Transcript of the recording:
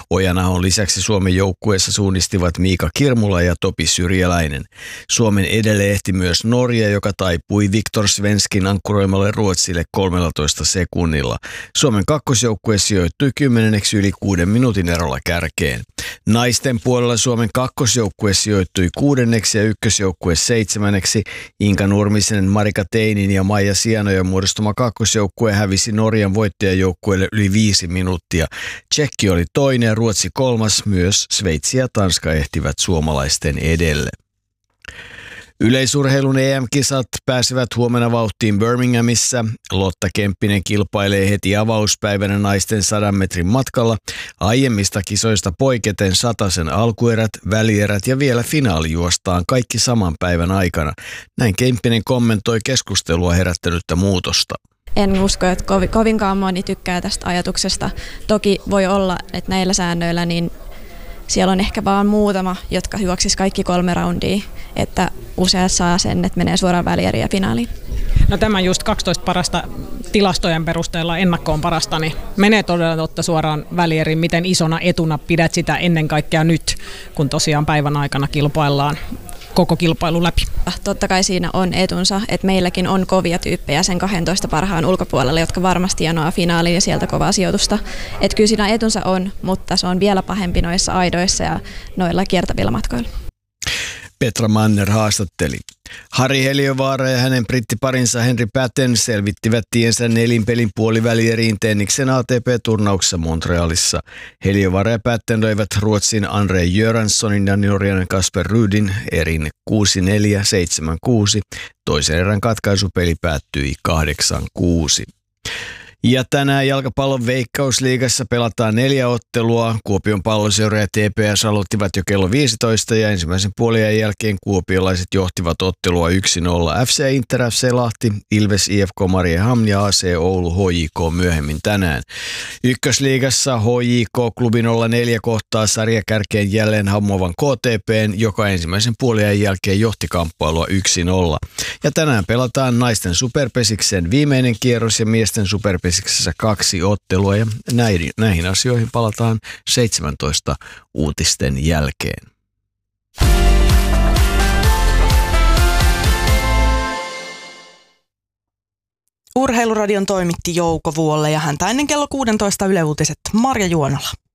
Ojanahon lisäksi Suomen joukkueessa suunnistivat Miika Kirmula ja Topi Syrjäläinen. Suomen edelle ehti myös Norja, joka taipui Viktor Svenskin ankkuroimalle Ruotsille 13 sekunnilla. Suomen kakkosjoukkue sijoittui 10 yli 6 minuutin erolla kärkeen. Naisten puolella Suomen kakkosjoukkue sijoittui 6. ja ykkösjoukkue 7. Inka Nurmisen, Marika Teinin ja Maija Sianoja muodostama kakkosjoukkue hävisi Norjan voittajajoukkueelle yli 5 minuuttia. Tšekki oli toinen ja Ruotsi 3. Myös Sveitsi ja Tanska ehtivät suomalaisten edelle. Yleisurheilun EM-kisat pääsevät huomenna vauhtiin Birminghamissa. Lotta Kemppinen kilpailee heti avauspäivänä naisten 100 metrin matkalla. Aiemmista kisoista poiketen 100-sen alkuerät, välierät ja vielä finaali juostaan kaikki saman päivän aikana. Näin Kemppinen kommentoi keskustelua herättänyttä muutosta. En usko, että kovinkaan moni tykkää tästä ajatuksesta. Toki voi olla, että näillä säännöillä niin siellä on ehkä vaan muutama, jotka juoksis kaikki 3 raundia, että useat saa sen, että menee suoraan välieriin ja finaaliin. No tämä just 12 parasta tilastojen perusteella ennakkoon parasta, niin menee todella totta suoraan välieriin. Miten isona etuna pidät sitä ennen kaikkea nyt, kun tosiaan päivän aikana kilpaillaan koko kilpailu läpi? Totta kai siinä on etunsa, että meilläkin on kovia tyyppejä sen 12 parhaan ulkopuolella, jotka varmasti janoaa finaaliin ja sieltä kovaa sijoitusta. Että kyllä siinä etunsa on, mutta se on vielä pahempi noissa aidoissa ja noilla kiertävillä matkoilla. Petra Manner haastatteli. Harri Heliövaara ja hänen brittiparinsa Henry Patten selvittivät tiensä nelinpelin puolivälieriin tenniksen ATP-turnauksessa Montrealissa. Heliövaara ja Patten löivät Ruotsin Andre Göranssonin ja Norjan Kasper Rudin erin 6-4, 7-6. Toisen erän katkaisupeli päättyi 8-6. Ja tänään jalkapallon Veikkausliigassa pelataan 4 ottelua. Kuopion Palloseura ja TPS aloittivat jo kello 15 ja ensimmäisen puoliajan jälkeen kuopiolaiset johtivat ottelua 1-0. FC Inter, FC Lahti, Ilves, IFK Mariehamn ja AC Oulu HJK myöhemmin tänään. Ykkösliigassa HJK Klubi 04 kohtaa sarjakärkeen jälleen hammovan KTP:n, joka ensimmäisen puoliajan jälkeen johti kamppailua 1-0. Ja tänään pelataan naisten superpesiksen viimeinen kierros ja miesten superpesiksessä 2 ottelua ja näihin asioihin palataan 17 uutisten jälkeen. Urheiluradion toimitti Jouko Vuolle ja häntä ennen kello 16 Yle Uutiset Marja Juonola.